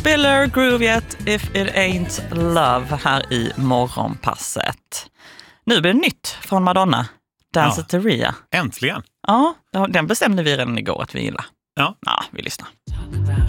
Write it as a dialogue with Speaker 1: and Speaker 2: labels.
Speaker 1: Spiller, Groove Yet, If It Ain't Love här i morgonpasset. Nu blir det nytt från Madonna, Dance to Ria.
Speaker 2: Äntligen!
Speaker 1: Ja, den bestämde vi redan igår att vi gillar.
Speaker 2: Ja.
Speaker 1: Ja, vi lyssnar.